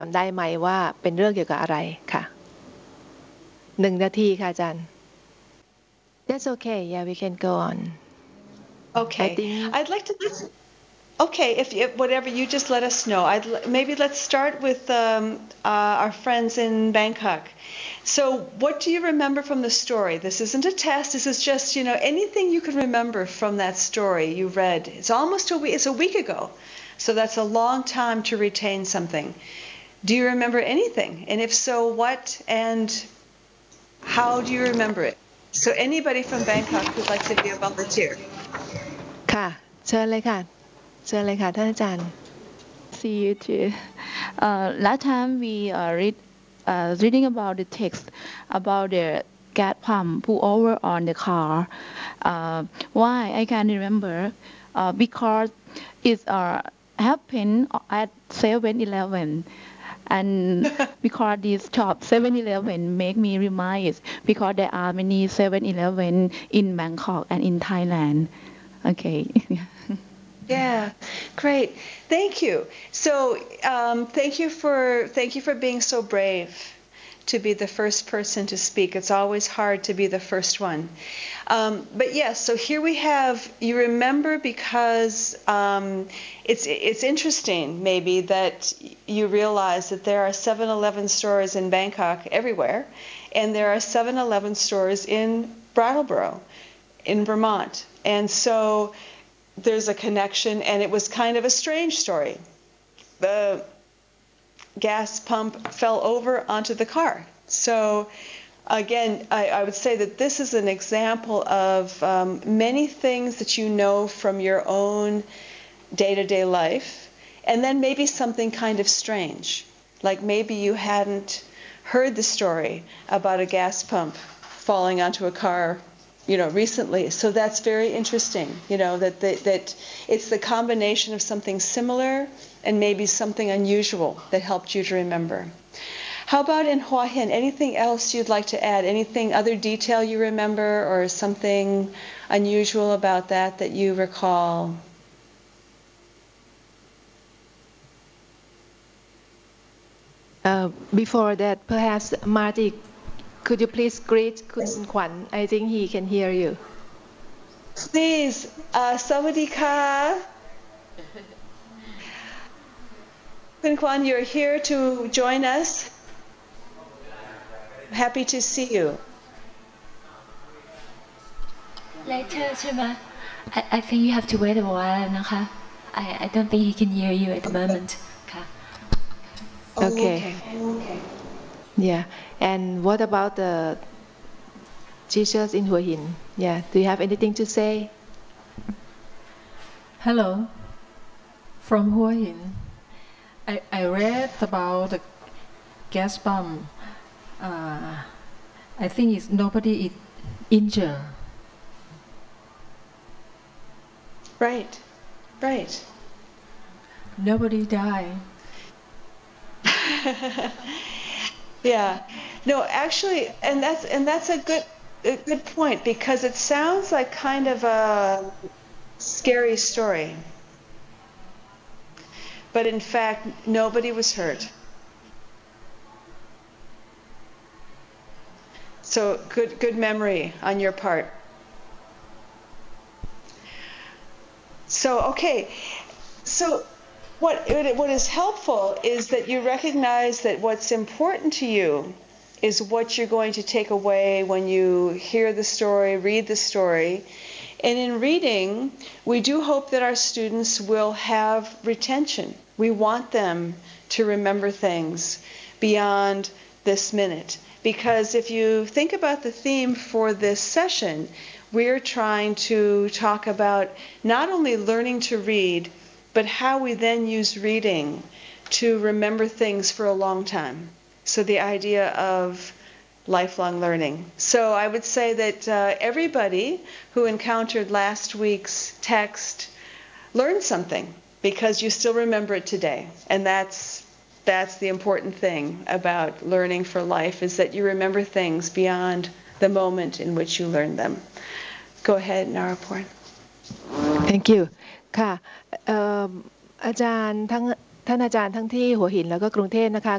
ำได้ไหมว่าเป็นเรื่องเกี่ยวกับอะไรค่ะ1 นาทีค่ะอาจารย์ That's okay yeah we can go on Okay. I think I'd like to okay, if whatever you just let us know. Maybe let's start with our friends in Bangkok. So, what do you remember from the story? This isn't a test. This is just, anything you can remember from that story you read. It's almost a week. It's a week ago. So that's a long time to retain something. Do you remember anything? And if so, what and how do you remember it? So anybody from Bangkok who'd like to be a volunteer. ค่ะเชิญเลยค่ะเชิญเลยค่ะท่านอาจารย์ See you too. Last time we reading about the text about the gas pump pull over on the car. Why I can remember? Because it happened at 7-Eleven. And because this shop 7-Eleven make me remind because there are many 7-Eleven in Bangkok and in Thailand. Okay. Yeah, great. Thank you. So thank you for being so brave to be the first person to speak. It's always hard to be the first one. But yes, so here we have, you remember because it's interesting maybe that you realize that there are 7-Eleven stores in Bangkok everywhere, and there are 7-Eleven stores in Brattleboro, in Vermont. And so there's a connection, and it was kind of a strange story. The gas pump fell over onto the car. So again, I would say that this is an example of many things that you know from your own day-to-day life, and then maybe something kind of strange, like maybe you hadn't heard the story about a gas pump falling onto a car recently. So that's very interesting, that it's the combination of something similar and maybe something unusual that helped you to remember. How about in Hua Hin? Anything else you'd like to add? Anything, other detail you remember, or something unusual about that you recall? Before that perhaps Marty could you please greet คุณขวัญ I think he can hear you Please, Sawadika. Kun Kwan, you're here to join us. Happy to see you. Later ใช่ไหม I think you have to wait a while นะคะ I don't think he can hear you at the moment ค่ะ okay yeah and what about the teachers in Hua Hin yeah do you have anything to say Hello from Hua Hin I read about the gas pump I think nobody is injured Right nobody died yeah no actually and that's a good point because it sounds like kind of a scary story but in fact nobody was hurt so good memory on your part so okay so what is helpful is that you recognize that what's important to you is what you're going to take away when you hear the story, read the story. And in reading, we do hope that our students will have retention. We want them to remember things beyond this minute. Because if you think about the theme for this session, we're trying to talk about not only learning to read, but how we then use reading to remember things for a long time. So the idea of lifelong learning. So I would say that everybody who encountered last week's text learned something because you still remember it today. And that's the important thing about learning for life is that you remember things beyond the moment in which you learn them. Go ahead, Naraporn. Thank you ค่ะอาจารย์ท่านอาจารย์ทั้งที่หัวหินแล้วก็กรุงเทพนะคะ